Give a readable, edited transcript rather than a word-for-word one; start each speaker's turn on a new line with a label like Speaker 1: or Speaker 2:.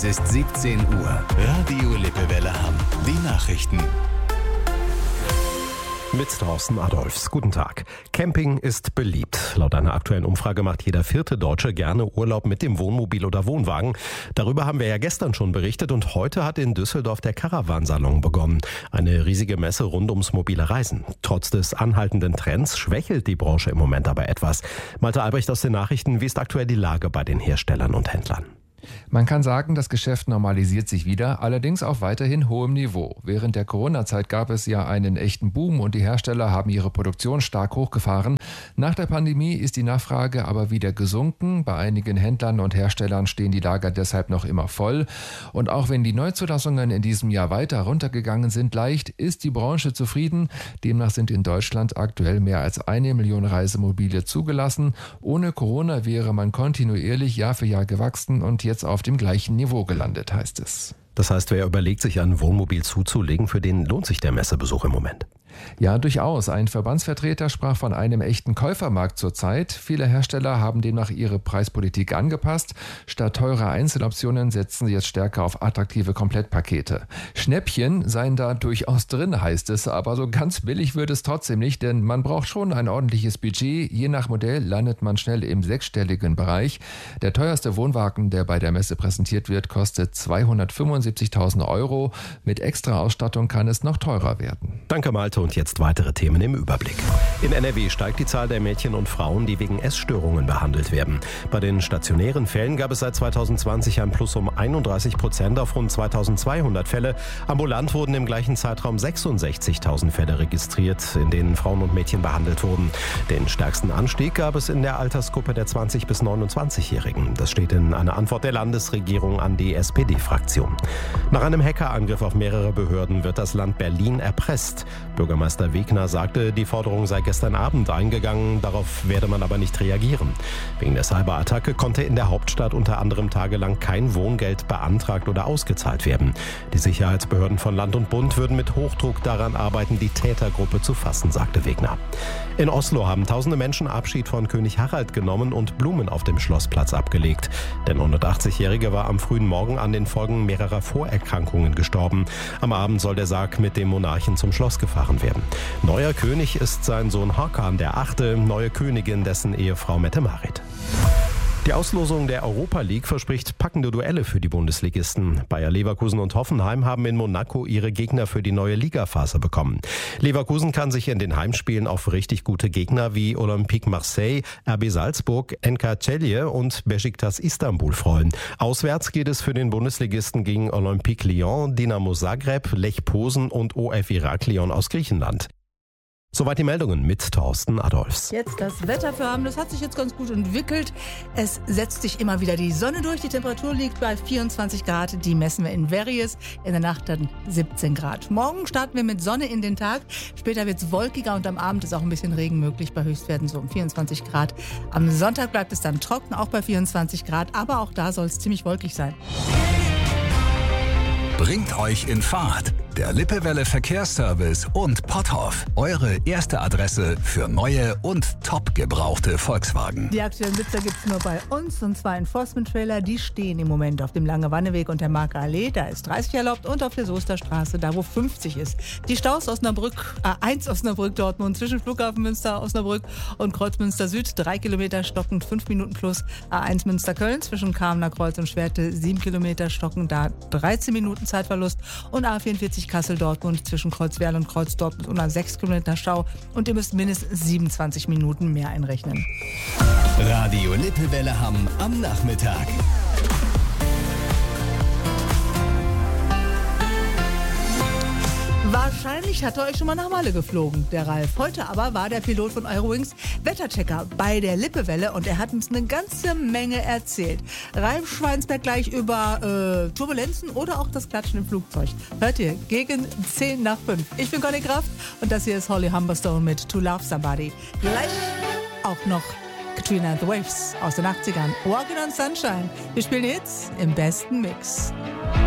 Speaker 1: Es ist 17 Uhr. Radio Lippewelle Hamm. Die Nachrichten.
Speaker 2: Mit Thorsten Adolfs. Guten Tag. Camping ist beliebt. Laut einer aktuellen Umfrage macht jeder 4. Deutsche gerne Urlaub mit dem Wohnmobil oder Wohnwagen. Darüber haben wir ja gestern schon berichtet und heute hat in Düsseldorf der Caravan-Salon begonnen. Eine riesige Messe rund ums mobile Reisen. Trotz des anhaltenden Trends schwächelt die Branche im Moment aber etwas. Malte Albrecht aus den Nachrichten, wie ist aktuell die Lage bei den Herstellern und Händlern?
Speaker 3: Man kann sagen, das Geschäft normalisiert sich wieder, allerdings auf weiterhin hohem Niveau. Während der Corona-Zeit gab es ja einen echten Boom und die Hersteller haben ihre Produktion stark hochgefahren. Nach der Pandemie ist die Nachfrage aber wieder gesunken. Bei einigen Händlern und Herstellern stehen die Lager deshalb noch immer voll. Und auch wenn die Neuzulassungen in diesem Jahr weiter runtergegangen sind, leicht ist die Branche zufrieden. Demnach sind in Deutschland aktuell mehr als 1 Million Reisemobile zugelassen. Ohne Corona wäre man kontinuierlich Jahr für Jahr gewachsen und jetzt auf dem gleichen Niveau gelandet, heißt es.
Speaker 2: Das heißt, wer überlegt, sich ein Wohnmobil zuzulegen, für den lohnt sich der Messebesuch im Moment?
Speaker 3: Ja, durchaus. Ein Verbandsvertreter sprach von einem echten Käufermarkt zurzeit. Viele Hersteller haben demnach ihre Preispolitik angepasst. Statt teurer Einzeloptionen setzen sie jetzt stärker auf attraktive Komplettpakete. Schnäppchen seien da durchaus drin, heißt es, aber so ganz billig wird es trotzdem nicht, denn man braucht schon ein ordentliches Budget. Je nach Modell landet man schnell im 6-stelligen Bereich. Der teuerste Wohnwagen, der bei der Messe präsentiert wird, kostet 275.000 Euro. Mit extra Ausstattung kann es noch teurer werden.
Speaker 2: Danke, Malte. Und jetzt weitere Themen im Überblick. In NRW steigt die Zahl der Mädchen und Frauen, die wegen Essstörungen behandelt werden. Bei den stationären Fällen gab es seit 2020 ein Plus um 31% auf rund 2200 Fälle. Ambulant wurden im gleichen Zeitraum 66.000 Fälle registriert, in denen Frauen und Mädchen behandelt wurden. Den stärksten Anstieg gab es in der Altersgruppe der 20- bis 29-Jährigen. Das steht in einer Antwort der Landesregierung an die SPD-Fraktion. Nach einem Hackerangriff auf mehrere Behörden wird das Land Berlin erpresst. Bürgermeister Wegner sagte, die Forderung sei gestern Abend eingegangen, darauf werde man aber nicht reagieren. Wegen der Cyberattacke konnte in der Hauptstadt unter anderem tagelang kein Wohngeld beantragt oder ausgezahlt werden. Die Sicherheitsbehörden von Land und Bund würden mit Hochdruck daran arbeiten, die Tätergruppe zu fassen, sagte Wegner. In Oslo haben tausende Menschen Abschied von König Harald genommen und Blumen auf dem Schlossplatz abgelegt. Der 180-Jährige war am frühen Morgen an den Folgen mehrerer Vorerkrankungen gestorben. Am Abend soll der Sarg mit dem Monarchen zum Schloss gefahren werden. Neuer König ist sein Sohn Hakan der 8., neue Königin dessen Ehefrau Mette-Marit. Die Auslosung der Europa League verspricht packende Duelle für die Bundesligisten. Bayer Leverkusen und Hoffenheim haben in Monaco ihre Gegner für die neue Ligaphase bekommen. Leverkusen kann sich in den Heimspielen auf richtig gute Gegner wie Olympique Marseille, RB Salzburg, NK Celje und Beşiktaş Istanbul freuen. Auswärts geht es für den Bundesligisten gegen Olympique Lyon, Dinamo Zagreb, Lech Posen und OF Heraklion aus Griechenland. Soweit die Meldungen mit Thorsten Adolfs.
Speaker 4: Jetzt das Wetter für Hamm, das hat sich jetzt ganz gut entwickelt. Es setzt sich immer wieder die Sonne durch. Die Temperatur liegt bei 24 Grad. Die messen wir in Verries. In der Nacht dann 17 Grad. Morgen starten wir mit Sonne in den Tag. Später wird es wolkiger und am Abend ist auch ein bisschen Regen möglich. Bei Höchstwerten so um 24 Grad. Am Sonntag bleibt es dann trocken, auch bei 24 Grad. Aber auch da soll es ziemlich wolkig sein.
Speaker 1: Bringt euch in Fahrt. Der Lippewelle Verkehrsservice und Potthoff. Eure erste Adresse für neue und top gebrauchte Volkswagen.
Speaker 4: Die aktuellen Sitzer gibt es nur bei uns, und zwar Enforcement-Trailer. Die stehen im Moment auf dem Lange-Wanneweg und der Marker Allee. Da ist 30 erlaubt und auf der Soesterstraße, da wo 50 ist. Die Staus Osnabrück, A1 Osnabrück Dortmund zwischen Flughafen Münster Osnabrück und Kreuz Münster Süd. 3 Kilometer stockend, 5 Minuten plus. A1 Münster Köln zwischen Kamener Kreuz und Schwerte 7 Kilometer stockend, da 13 Minuten Zeitverlust. Und A44 Kassel-Dortmund zwischen Kreuzwerl und Kreuz Dortmund unter 6 Kilometer Stau. Und ihr müsst mindestens 27 Minuten mehr einrechnen.
Speaker 1: Radio Lippewelle Hamm am Nachmittag.
Speaker 4: Wahrscheinlich hat er euch schon mal nach Malle geflogen, der Ralf. Heute aber war der Pilot von Eurowings Wetterchecker bei der Lippewelle und er hat uns eine ganze Menge erzählt. Ralf Schweinsberg gleich über Turbulenzen oder auch das Klatschen im Flugzeug. Hört ihr, gegen 10 nach 5. Ich bin Conny Kraft und das hier ist Holly Humberstone mit To Love Somebody. Gleich auch noch Katrina and the Waves aus den 80ern. Walking on Sunshine. Wir spielen jetzt im besten Mix.